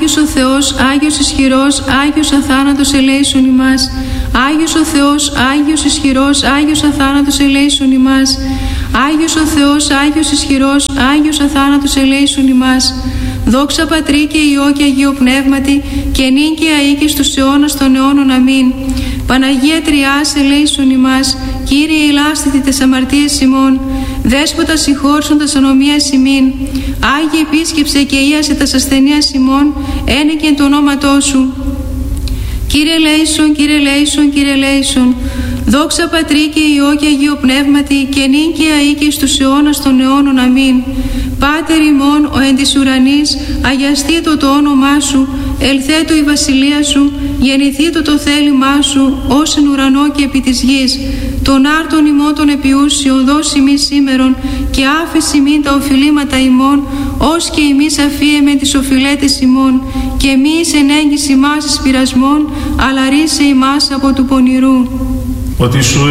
Άγιος ο Θεός, Άγιος ισχυρός, Άγιος αθάνατος ελέησον ημάς. Άγιος ο Θεός, Άγιος ισχυρός, Άγιος αθάνατος ελέησον ημάς. Άγιος ο Θεός, Άγιος ισχυρός, Άγιος αθάνατος ελέησον ημάς. Δόξα Πατρί και Υιό και Αγίο Πνεύματι, και νυν και αεί και στους αιώνας των αιώνων. Αμήν. Παναγία Τριάς ελέησον ημάς. Κύριε ηλάστητη τες αμαρτίες ημών. Δέσποτα συγχώρσον τας ανομίας ημίν. Άγιε επίσκεψε και ίασε τας ασθενείας ημών, ένεκεν το ονόματό σου. Κύριε ελέησον, Κύριε ελέησον, Κύριε ελέησον. Δόξα Πατρί και Υιό και Αγίο Πνεύματι, και νυν και αεί και στους αιώνας των αιώνων. Αμήν. Πάτερ ημών ο εν της ουρανής, αγιαστήτω το όνομά σου, ελθέτω η βασιλεία σου, γεννηθήτω το θέλημά σου, ως εν ουρανό και επί της γης. Τον άρτον ημών των επιούσιων δώσει μη σήμερον, και άφηση μην τα οφειλήματα ημών, ως και εμείς αφίεμε τις οφειλέτες ημών, και μη εις ενέγγιση μας εις πειρασμών, αλλά ρίσε ημάς από του πονηρού. Ότι σου